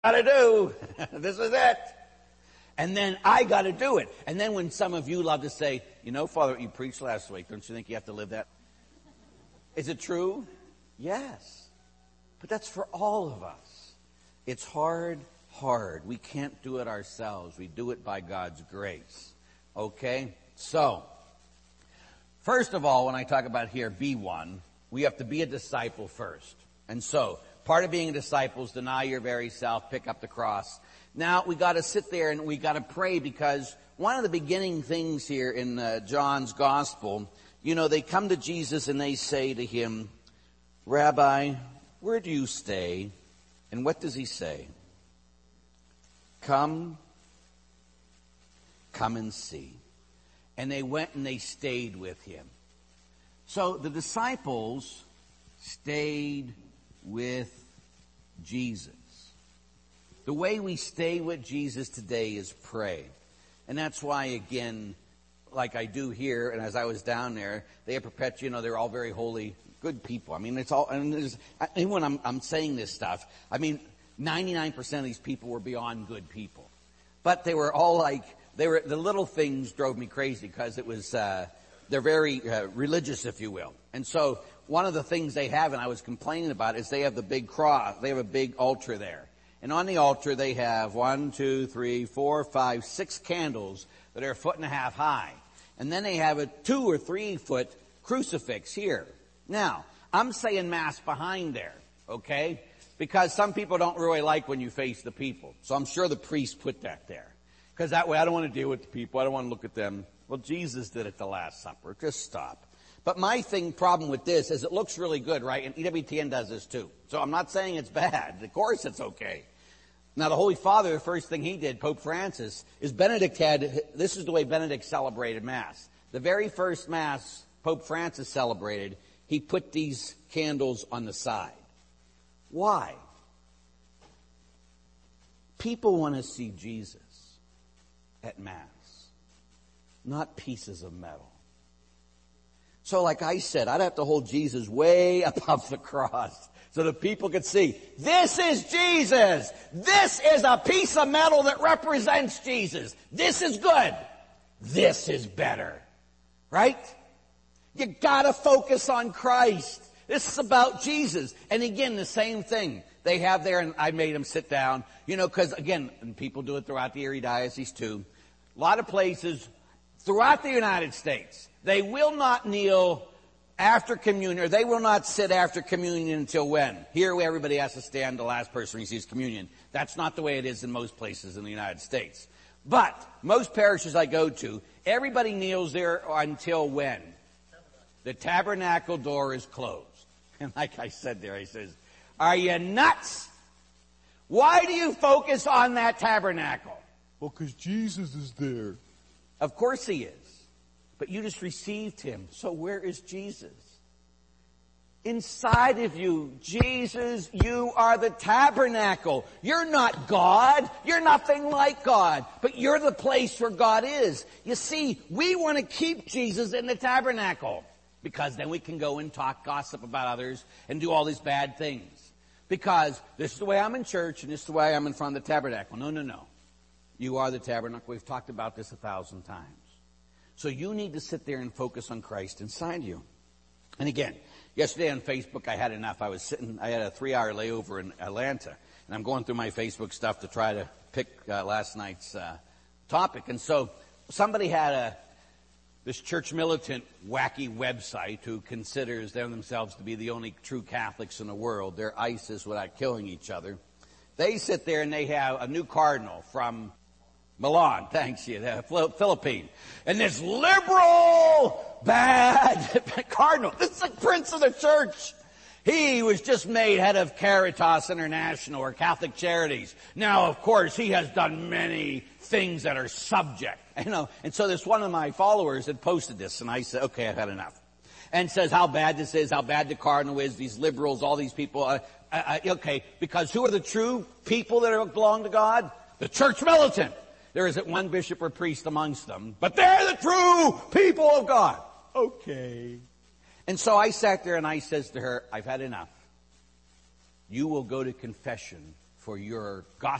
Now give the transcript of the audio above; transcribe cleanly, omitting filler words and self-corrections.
gotta do. This is it. And then I gotta do it. And then when some of you love to say, you know, Father, what you preached last week, don't you think you have to live that? Is it true? Yes. But that's for all of us. It's hard. We can't do it ourselves. We do it by God's grace. Okay? So, first of all, when I talk about here, be one, we have to be a disciple first. And so, part of being a disciple is deny your very self, pick up the cross. Now, we got to sit there and we got to pray, because one of the beginning things here in John's gospel, you know, they come to Jesus and they say to him, Rabbi, where do you stay? And what does he say? Come and see. And they went and they stayed with him. So the disciples stayed with Jesus. The way we stay with Jesus today is pray. And that's why, again, like I do here, and as I was down there, they have perpetual, you know, they're all very holy, good people. I mean, it's all, and even when I'm saying this stuff, I mean, 99% of these people were beyond good people. But they were all like, the little things drove me crazy, because it was, they're very religious, if you will. And so one of the things they have, and I was complaining about, is they have the big cross. They have a big altar there. And on the altar they have 1, 2, 3, 4, 5, 6 candles that are 1.5 feet high. And then they have a 2 or 3 foot crucifix here. Now, I'm saying Mass behind there, okay? Because some people don't really like when you face the people. So I'm sure the priest put that there. Because that way I don't want to deal with the people. I don't want to look at them. Well, Jesus did at the Last Supper. Just stop. But my problem with this is it looks really good, right? And EWTN does this too. So I'm not saying it's bad. Of course it's okay. Now the Holy Father, the first thing he did, Pope Francis, is this is the way Benedict celebrated Mass. The very first Mass Pope Francis celebrated, he put these candles on the side. Why? People want to see Jesus at Mass, not pieces of metal. So like I said, I'd have to hold Jesus way above the cross so that people could see, this is Jesus. This is a piece of metal that represents Jesus. This is good. This is better. Right? You gotta focus on Christ. This is about Jesus. And again, the same thing they have there, and I made them sit down, you know, because again, and people do it throughout the Erie Diocese too. A lot of places throughout the United States, they will not kneel after communion, or they will not sit after communion until when? Here, everybody has to stand, the last person receives communion. That's not the way it is in most places in the United States. But most parishes I go to, everybody kneels there until when? The tabernacle door is closed. And like I said there, he says, are you nuts? Why do you focus on that tabernacle? Well, because Jesus is there. Of course he is. But you just received him. So where is Jesus? Inside of you, Jesus, you are the tabernacle. You're not God. You're nothing like God. But you're the place where God is. You see, we want to keep Jesus in the tabernacle, because then we can go and talk gossip about others and do all these bad things. Because this is the way I'm in church and this is the way I'm in front of the tabernacle. No. You are the tabernacle. We've talked about this 1,000 times. So you need to sit there and focus on Christ inside you. And again, yesterday on Facebook, I had enough. I had a 3-hour layover in Atlanta, and I'm going through my Facebook stuff to try to pick last night's topic. And so somebody had this church militant wacky website who considers themselves to be the only true Catholics in the world. They're ISIS without killing each other. They sit there and they have a new cardinal from Milan, thanks you, the Philippines. And this liberal, bad cardinal, this is the prince of the church. He was just made head of Caritas International, or Catholic Charities. Now, of course, he has done many things that are subject. You know, and so this one of my followers had posted this, and I said, okay, I've had enough. And says how bad this is, how bad the cardinal is, these liberals, all these people. Okay, because who are the true people that belong to God? The church militant. There isn't one bishop or priest amongst them, but they're the true people of God. Okay. And so I sat there and I says to her, I've had enough. You will go to confession for your gospel